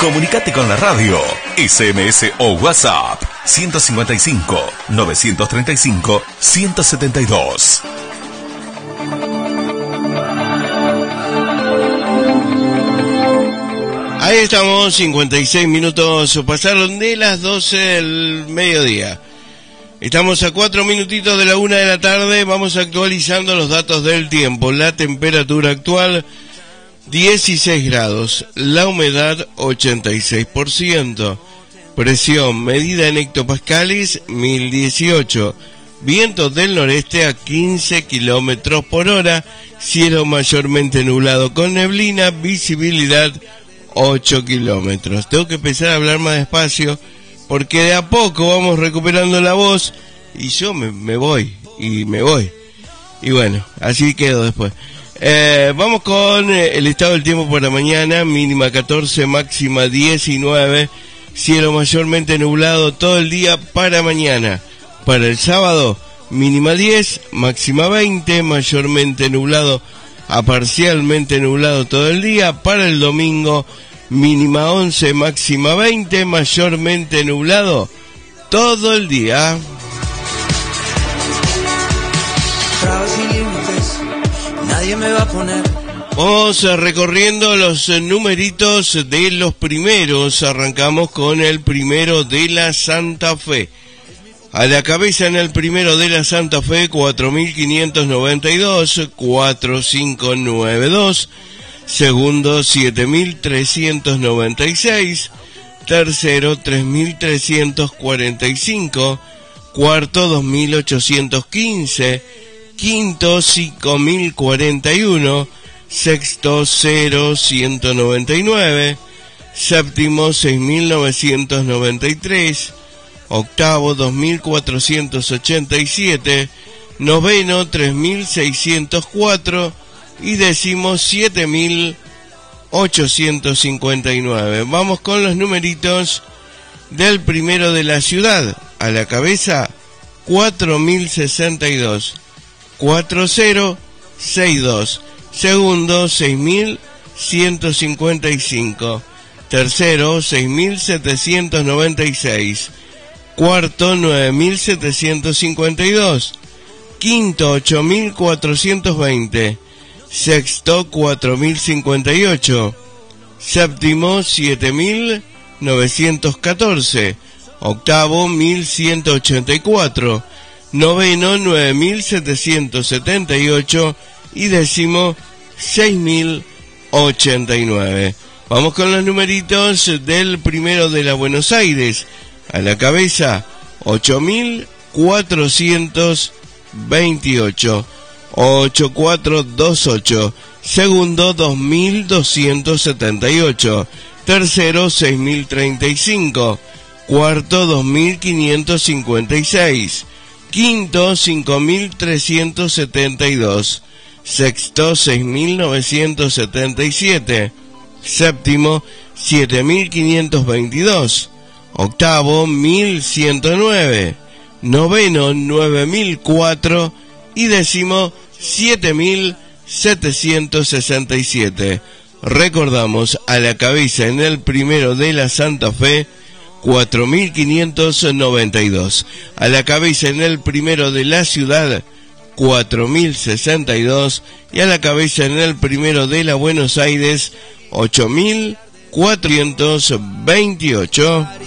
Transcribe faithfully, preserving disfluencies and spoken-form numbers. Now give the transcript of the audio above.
Comunicate con la radio. S M S o WhatsApp ciento cincuenta y cinco, novecientos treinta y cinco, ciento setenta y dos. Ahí estamos, cincuenta y seis minutos pasaron de las doce del mediodía. Estamos a cuatro minutitos de la una de la tarde, vamos actualizando los datos del tiempo. La temperatura actual, dieciséis grados, la humedad ochenta y seis por ciento, presión medida en hectopascales mil dieciocho, viento del noreste a quince kilómetros por hora, cielo mayormente nublado con neblina, visibilidad ocho kilómetros. Tengo que empezar a hablar más despacio porque de a poco vamos recuperando la voz y yo me, me voy y me voy y bueno, así quedo después. Eh, vamos con el estado del tiempo para mañana. Mínima catorce, máxima diecinueve, cielo mayormente nublado todo el día para mañana. Para el sábado, mínima diez, máxima veinte, mayormente nublado a parcialmente nublado todo el día. Para el domingo, mínima once, máxima veinte, mayormente nublado todo el día. Nadie me va a poner. Vamos recorriendo los numeritos de los primeros. Arrancamos con el primero de la Santa Fe. A la cabeza en el primero de la Santa Fe, cuatro mil quinientos noventa y dos, cuatro mil quinientos noventa y dos. Segundo, siete mil trescientos noventa y seis. Tercero, tres mil trescientos cuarenta y cinco. Cuarto, dos mil ochocientos quince. Quinto, cinco mil cuarenta y uno. Sexto, cero, ciento noventa y nueve. Séptimo, seis mil novecientos noventa y tres. Octavo, dos mil cuatrocientos ochenta y siete. Noveno, tres mil seiscientos cuatro. Y décimo, siete mil ochocientos cincuenta y nueve. Vamos con los numeritos del primero de la ciudad. A la cabeza, cuatro mil sesenta y dos. cuatro cero sesenta y dos. Segundo, seis mil ciento cincuenta y cinco. Tercero, seis mil setecientos noventa y seis. Cuarto, nueve mil setecientos cincuenta y dos. Quinto, ocho mil cuatrocientos veinte. Sexto, cuatro mil cincuenta y ocho. Séptimo, siete mil novecientos catorce. Octavo, mil ciento ochenta y cuatro. Noveno, nueve mil setecientos setenta y ocho. Y décimo, seis mil ochenta y nueve. Vamos con los numeritos del primero de la Buenos Aires. A la cabeza, ocho mil cuatrocientos veintiocho. ocho cuatro dos ocho. Segundo, dos mil doscientos setenta y ocho. Tercero, seis mil treinta y cinco. Cuarto, dos mil quinientos cincuenta y seis. Quinto, cinco mil trescientos setenta y dos. Sexto, seis mil novecientos setenta y siete. Séptimo, siete mil quinientos veintidós. Octavo, mil ciento nueve. Noveno, nueve mil cuatro. Y décimo, siete mil setecientos sesenta y siete. Recordamos, a la cabeza en el primero de la Santa Fe, cuatro mil quinientos noventa y dos. A la cabeza en el primero de la ciudad, cuatro mil sesenta y dos. Y a la cabeza en el primero de la Buenos Aires, ocho mil cuatrocientos veintiocho.